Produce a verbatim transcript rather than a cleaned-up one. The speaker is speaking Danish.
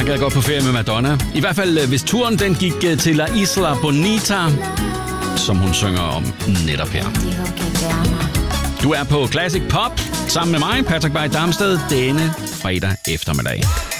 man gad godt på ferie med Madonna. I hvert fald, hvis turen den gik til La Isla Bonita, som hun synger om netop her. Du er på Classic Pop sammen med mig, Patrick Bay Damsted, denne fredag eftermiddag.